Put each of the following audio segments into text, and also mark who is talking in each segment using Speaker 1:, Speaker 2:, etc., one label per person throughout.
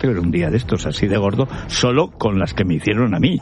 Speaker 1: helicóptero un día de estos así de gordo, solo con las que me hicieron a mí.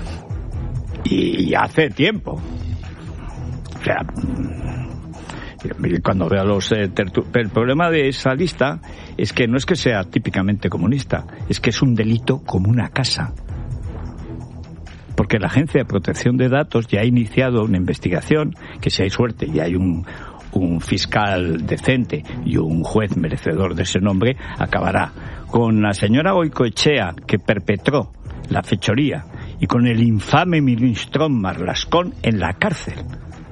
Speaker 1: Y hace tiempo. O sea, cuando veo a los el problema de esa lista es que no es que sea típicamente comunista, es que es un delito como una casa. Porque la Agencia de Protección de Datos ya ha iniciado una investigación, que si hay suerte y hay un fiscal decente y un juez merecedor de ese nombre, acabará con la señora Goicoechea, que perpetró la fechoría, y con el infame ministrón Marlascón en la cárcel,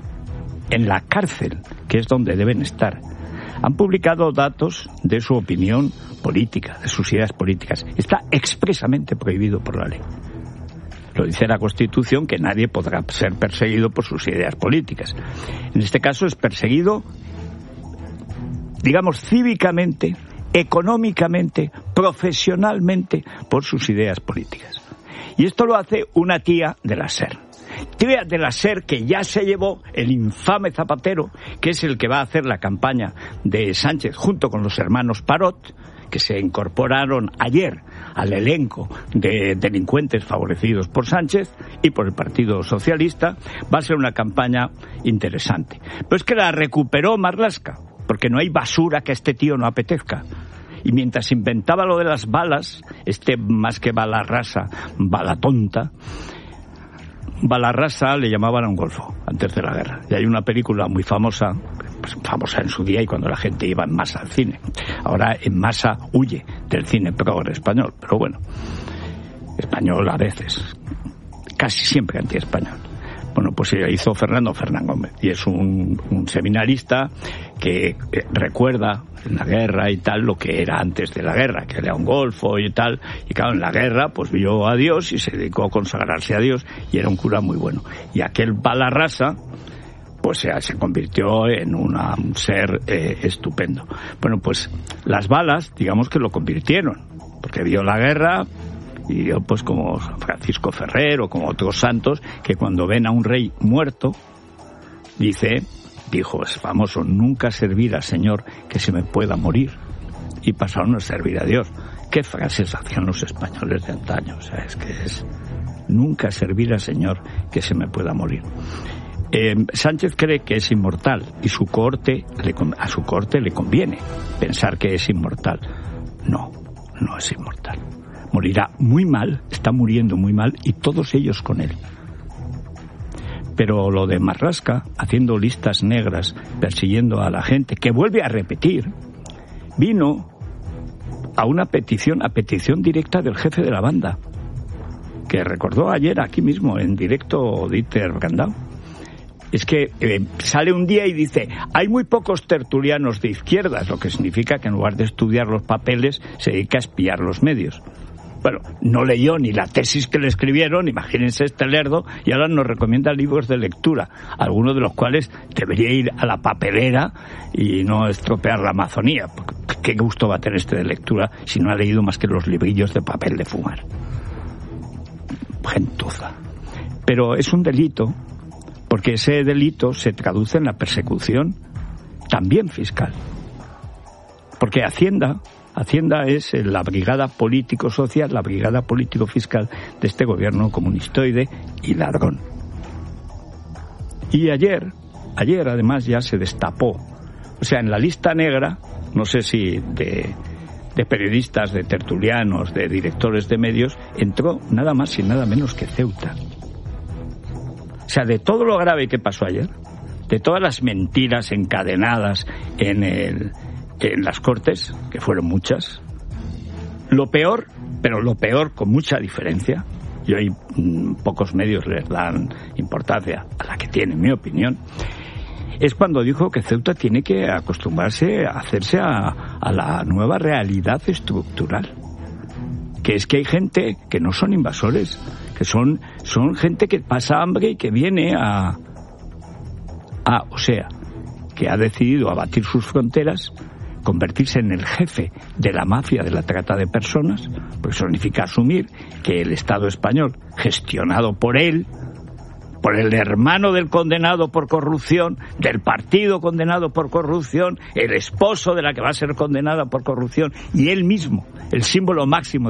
Speaker 1: que es donde deben estar. Han publicado datos de su opinión política, de sus ideas políticas. Está expresamente prohibido por la ley. Lo dice la Constitución, que nadie podrá ser perseguido por sus ideas políticas. En este caso es perseguido, digamos, cívicamente, económicamente, profesionalmente, por sus ideas políticas. Y esto lo hace una tía de la SER. Tía de la SER que ya se llevó el infame Zapatero, que es el que va a hacer la campaña de Sánchez junto con los hermanos Parot, que se incorporaron ayer al elenco de delincuentes favorecidos por Sánchez y por el Partido Socialista. Va a ser una campaña interesante. Pero es que la recuperó Marlaska, porque no hay basura que a este tío no apetezca. Y mientras inventaba lo de las balas, más que bala rasa, bala tonta, bala rasa le llamaban a un golfo antes de la guerra. Y hay una película muy famosa, pues famosa en su día y cuando la gente iba en masa al cine. Ahora en masa huye del cine progre español, pero bueno, español a veces, casi siempre anti-español. Bueno, pues hizo Fernando Fernán Gómez, y es un seminarista que recuerda en la guerra y tal lo que era antes de la guerra, que era un golfo y tal, y claro, en la guerra pues vio a Dios y se dedicó a consagrarse a Dios, y era un cura muy bueno. Y aquel balarrasa pues se convirtió en un ser estupendo. Bueno, pues las balas, digamos que lo convirtieron, porque vio la guerra. Y yo, pues como Francisco Ferrer o como otros santos, que cuando ven a un rey muerto, dijo, es famoso, nunca servir al Señor que se me pueda morir. Y pasaron a servir a Dios. ¿Qué frases hacían los españoles de antaño? O sea, es que es nunca servir al Señor que se me pueda morir. Sánchez cree que es inmortal y a su corte le conviene pensar que es inmortal. No es inmortal. Morirá muy mal, está muriendo muy mal, y todos ellos con él. Pero lo de Marlaska, haciendo listas negras, persiguiendo a la gente, que vuelve a repetir, vino a una petición directa del jefe de la banda, que recordó ayer aquí mismo, en directo, Dieter Brandau. Es que sale un día y dice, hay muy pocos tertulianos de izquierdas, lo que significa que en lugar de estudiar los papeles, se dedica a espiar los medios. Bueno, no leyó ni la tesis que le escribieron, imagínense este lerdo, y ahora nos recomienda libros de lectura, algunos de los cuales debería ir a la papelera y no estropear la Amazonía. ¿Qué gusto va a tener de lectura si no ha leído más que los librillos de papel de fumar? Gentuza. Pero es un delito, porque ese delito se traduce en la persecución también fiscal. Porque Hacienda es la brigada político-social, la brigada político-fiscal de este gobierno comunistoide y ladrón. Y ayer además ya se destapó, o sea, en la lista negra, no sé si de periodistas, de tertulianos, de directores de medios, entró nada más y nada menos que Ceuta. O sea, de todo lo grave que pasó ayer, de todas las mentiras encadenadas en las Cortes, que fueron muchas, lo peor, pero lo peor con mucha diferencia, y hoy pocos medios les dan importancia a la que tiene, en mi opinión, es cuando dijo que Ceuta tiene que acostumbrarse a hacerse a la nueva realidad estructural. Que es que hay gente que no son invasores, que son gente que pasa hambre y que viene o sea, que ha decidido abatir sus fronteras, convertirse en el jefe de la mafia de la trata de personas, porque eso significa asumir que el Estado español, gestionado por él, por el hermano del condenado por corrupción, del partido condenado por corrupción, el esposo de la que va a ser condenada por corrupción, y él mismo, el símbolo máximo